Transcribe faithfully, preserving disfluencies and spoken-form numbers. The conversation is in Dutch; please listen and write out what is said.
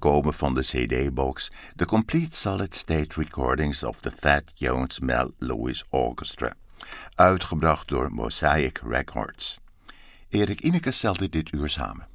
uitgekomen van de C D-box The Complete Solid State Recordings of the Thad Jones Mel Lewis Orchestra, uitgebracht door Mosaic Records. Erik Ineke stelde dit uur samen.